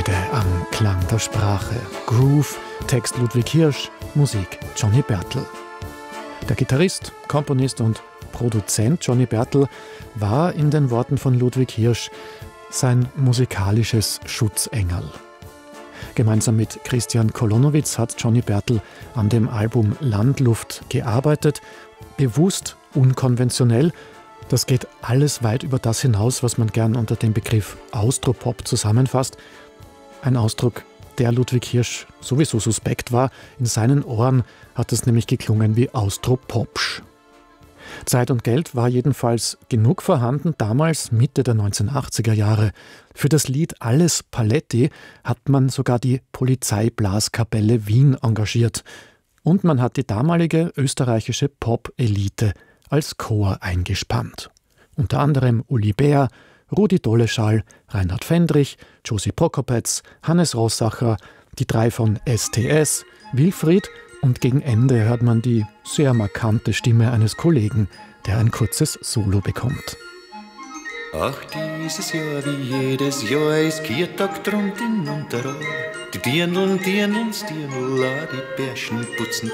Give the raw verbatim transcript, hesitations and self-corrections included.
Freude am Klang der Sprache. Groove, Text Ludwig Hirsch, Musik Johnny Bertel. Der Gitarrist, Komponist und Produzent Johnny Bertel war in den Worten von Ludwig Hirsch sein musikalisches Schutzengel. Gemeinsam mit Christian Kolonowitz hat Johnny Bertel an dem Album Landluft gearbeitet. Bewusst, unkonventionell. Das geht alles weit über das hinaus, was man gern unter dem Begriff Austropop zusammenfasst. Ein Ausdruck, der Ludwig Hirsch sowieso suspekt war. In seinen Ohren hat es nämlich geklungen wie Austropopsch. Zeit und Geld war jedenfalls genug vorhanden, damals Mitte der neunzehnhundertachtziger Jahre. Für das Lied Alles Paletti hat man sogar die Polizeiblaskapelle Wien engagiert. Und man hat die damalige österreichische Pop-Elite als Chor eingespannt. Unter anderem Uli Bär, Rudi Doleschall, Reinhard Fendrich, Josie Prokopetz, Hannes Rossacher, die drei von S T S, Wilfried, und gegen Ende hört man die sehr markante Stimme eines Kollegen, der ein kurzes Solo bekommt. Ach, dieses Jahr wie jedes Jahr ist Kiertag drum in Unterrohr. Die Dirndln, Dirndln, Dirndl, die Bärschen putzen